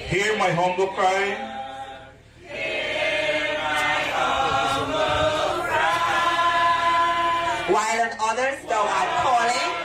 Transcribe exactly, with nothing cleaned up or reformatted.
Hear my humble cry. While on others thou art calling.